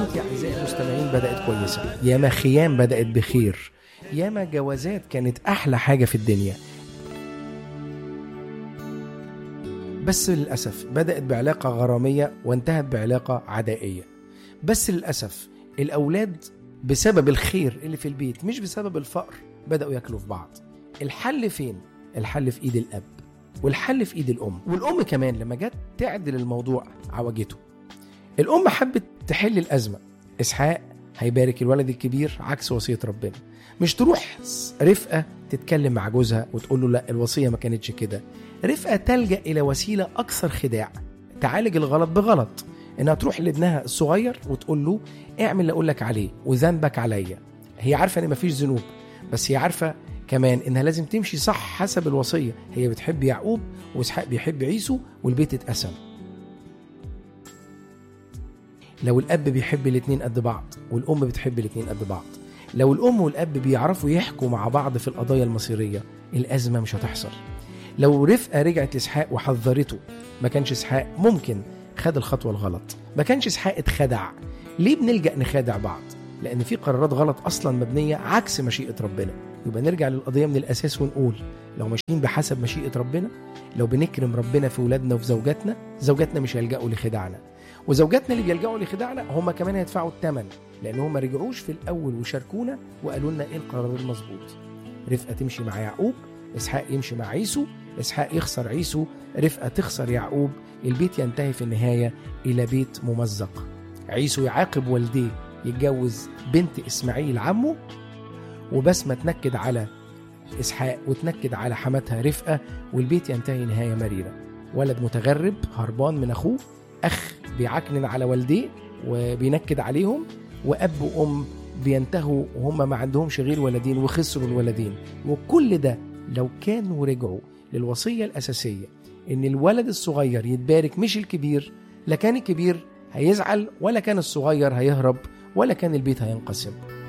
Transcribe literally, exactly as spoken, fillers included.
يا أعزائي المستمعين بدأت كويسة، ياما خيام بدأت بخير، ياما جوازات كانت أحلى حاجة في الدنيا، بس للأسف بدأت بعلاقة غرامية وانتهت بعلاقة عدائية. بس للأسف الأولاد بسبب الخير اللي في البيت مش بسبب الفقر بدأوا ياكلوا في بعض. الحل فين؟ الحل في إيد الأب، والحل في إيد الأم، والأم كمان لما جت تعدل الموضوع عوجته. الأم حبت تحل الأزمة. إسحاق هيبارك الولد الكبير عكس وصية ربنا. مش تروح رفقة تتكلم مع جوزها وتقول له لا الوصية ما كانتش كده. رفقة تلجأ إلى وسيلة أكثر خداع تعالج الغلط بغلط، إنها تروح لابنها الصغير وتقول له اعمل اللي أقولك عليه وذنبك عليا. هي عارفة إن مفيش ذنوب، بس هي عارفة كمان إنها لازم تمشي صح حسب الوصية. هي بتحب يعقوب وإسحاق بيحب عيسو والبيت اتقسم. لو الأب بيحب الاتنين قد بعض والأم بتحب الاتنين قد بعض، لو الأم والأب بيعرفوا يحكوا مع بعض في القضايا المصيرية، الأزمة مش هتحصل. لو رفقة رجعت لإسحاق وحذرته، ما كانش إسحاق ممكن خد الخطوة الغلط، ما كانش إسحاق اتخدع. ليه بنلجأ نخادع بعض؟ لأن في قرارات غلط أصلا مبنية عكس مشيئة ربنا. يبقى نرجع للقضية من الأساس ونقول لو ماشيين بحسب مشيئة ربنا، لو بنكرم ربنا في ولادنا وفي زوجاتنا، زوجاتنا مش هيلجأوا لخداعنا، وزوجاتنا اللي بيلجأوا لخداعنا هم كمان هيدفعوا الثمن، لأنهم ما رجعوش في الأول وشاركونا وقالوا لنا إيه القرار المظبوط. رفقة تمشي مع يعقوب، إسحاق يمشي مع عيسو، إسحاق يخسر عيسو، رفقة تخسر يعقوب، البيت ينتهي في النهاية إلى بيت ممزق. عيسو يعاقب والديه يتجوز بنت إسماعيل عمه، وبسمة تنكد على إسحاق وتنكد على حماتها رفقة، والبيت ينتهي نهاية مريرة. ولد متغرب هربان من أخوه، أخ بيعكنن على والديه وبينكد عليهم، وأب وأم بينتهوا وهم ما عندهمش غير ولدين وخسروا الولدين. وكل ده لو كانوا رجعوا للوصية الأساسية إن الولد الصغير يتبارك مش الكبير، لا كان الكبير هيزعل ولا كان الصغير هيهرب ولا كان البيت هينقسم.